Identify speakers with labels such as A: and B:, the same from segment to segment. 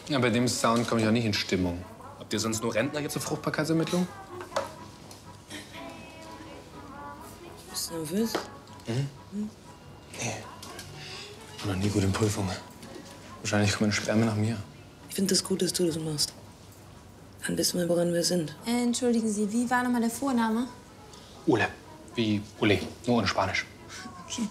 A: Ja, bei dem Sound komme ich auch nicht in Stimmung. Habt ihr sonst nur Rentner hier zur Fruchtbarkeitsermittlung?
B: Bist du nervös?
A: Nee. Ich war noch nie gut in Prüfungen. Wahrscheinlich kommen Sperme nach mir.
B: Ich finde es gut, dass du das machst. Dann wissen wir, woran wir sind.
C: Entschuldigen Sie, wie war nochmal der Vorname?
A: Ole. Wie Ole, nur ohne Spanisch.
C: Okay.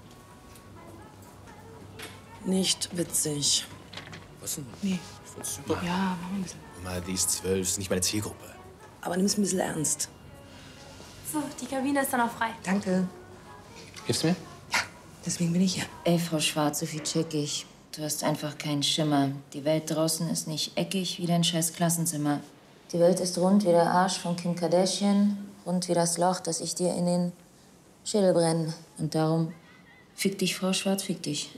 B: Nicht witzig.
D: Was denn?
B: Nee.
D: Ich find's super.
B: Ja, mach mal ein bisschen.
D: Mama, die ist 12, ist nicht meine Zielgruppe.
B: Aber nimm es ein bisschen ernst.
C: So, die Kabine ist dann auch frei.
B: Danke.
A: Hilfst du mir?
B: Ja, deswegen bin ich hier.
E: Ey, Frau Schwarz, so viel check ich. Du hast einfach keinen Schimmer. Die Welt draußen ist nicht eckig wie dein scheiß Klassenzimmer. Die Welt ist rund wie der Arsch von Kim Kardashian, rund wie das Loch, das ich dir in den Schädel brenne. Und darum, fick dich, Frau Schwarz, fick dich.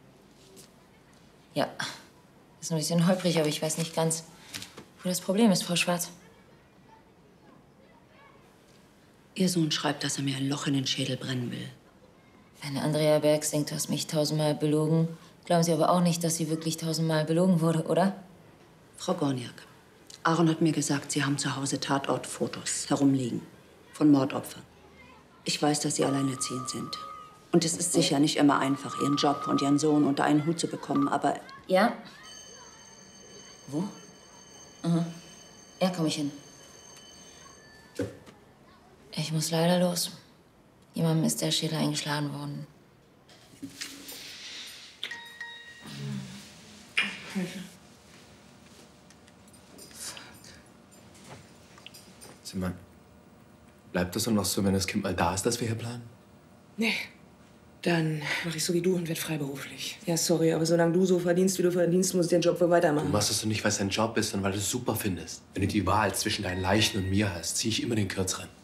E: Ja, ist ein bisschen holprig, aber ich weiß nicht ganz, wo das Problem ist, Frau Schwarz.
F: Ihr Sohn schreibt, dass er mir ein Loch in den Schädel brennen will.
E: Wenn Andrea Bergs denkt, du hast mich 1000-mal belogen, glauben Sie aber auch nicht, dass sie wirklich 1000-mal belogen wurde, oder?
F: Frau Gorniak, Aaron hat mir gesagt, Sie haben zu Hause Tatortfotos herumliegen von Mordopfern. Ich weiß, dass Sie alleinerziehend sind. Und es ist sicher nicht immer einfach, Ihren Job und Ihren Sohn unter einen Hut zu bekommen, aber...
E: Ja? Wo? Aha. Ja, komm ich hin. Ich muss leider los. Jemandem ist der Schädel eingeschlagen worden.
D: Sag mal, bleibt das dann noch so, wenn das Kind mal da ist, dass wir hier planen?
B: Nee. Dann mache ich so wie du und werde freiberuflich. Ja, sorry, aber solange du so verdienst, wie du verdienst, muss ich den Job wohl
D: Du
B: weitermachen.
D: machst es doch nicht, weil es dein Job ist, sondern weil du es super findest. Wenn du die Wahl zwischen deinen Leichen und mir hast, ziehe ich immer den Kürzeren.